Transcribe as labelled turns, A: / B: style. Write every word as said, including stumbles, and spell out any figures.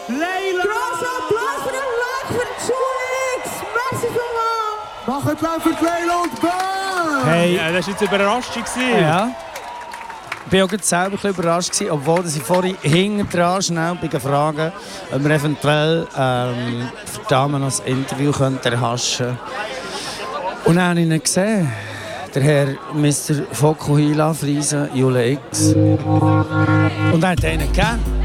A: Leila!
B: Grosser Applaus für den Lack für Julix! Merci vielmals!
C: Macht Lärm für Leila und Bern!
D: Hey.
A: Ja, das war jetzt eine Überraschung.
D: Ja. Ich war auch selber ein bisschen überrascht, gewesen, obwohl ich vorhin hinten dran schnell fragen, ob wir eventuell ähm, für die Damen noch ein Interview erhaschen könnten. Und dann habe ich ihn gesehen, der Herr Mister Fokuhila Friese Jule X. Und er hat einen gegeben.